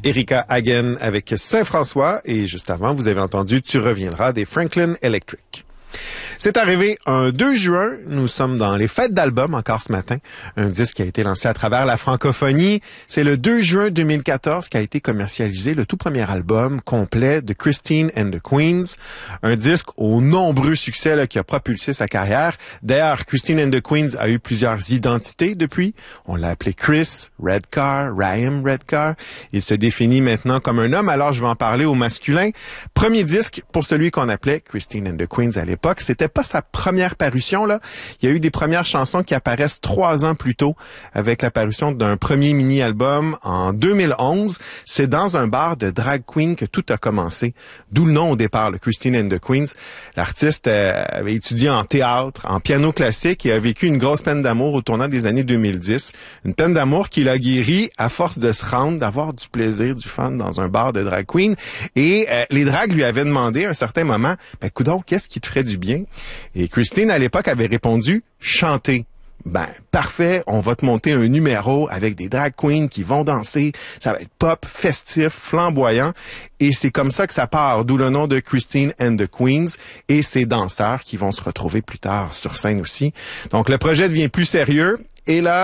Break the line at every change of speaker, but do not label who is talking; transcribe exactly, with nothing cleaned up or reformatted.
Erika Hagen avec Saint-François et juste avant, vous avez entendu Tu reviendras des Franklin Electric. C'est arrivé un deux juin, nous sommes dans les fêtes d'albums encore ce matin, un disque qui a été lancé à travers la francophonie. C'est le deux juin deux mille quatorze qu'a été commercialisé le tout premier album complet de Christine and the Queens, un disque aux nombreux succès là, qui a propulsé sa carrière. D'ailleurs, Christine and the Queens a eu plusieurs identités depuis. On l'a appelé Chris Redcar, Ryan Redcar. Il se définit maintenant comme un homme, alors je vais en parler au masculin. Premier disque pour celui qu'on appelait Christine and the Queens à l'époque. C'était pas sa première parution, là. Il y a eu des premières chansons qui apparaissent trois ans plus tôt avec la parution d'un premier mini-album en deux mille onze. C'est dans un bar de drag queen que tout a commencé. D'où le nom au départ, le Christine and the Queens. L'artiste euh, avait étudié en théâtre, en piano classique et a vécu une grosse peine d'amour au tournant des années deux mille dix. Une peine d'amour qui l'a guéri à force de se rendre, d'avoir du plaisir, du fun dans un bar de drag queen. Et euh, les drags lui avaient demandé à un certain moment, ben coudonc, qu'est-ce qui te ferait du bien? Et Christine, à l'époque, avait répondu « chanter ». Ben, parfait, on va te monter un numéro avec des drag queens qui vont danser. Ça va être pop, festif, flamboyant. Et c'est comme ça que ça part, d'où le nom de Christine and the Queens et ces danseurs qui vont se retrouver plus tard sur scène aussi. Donc, le projet devient plus sérieux. Et là,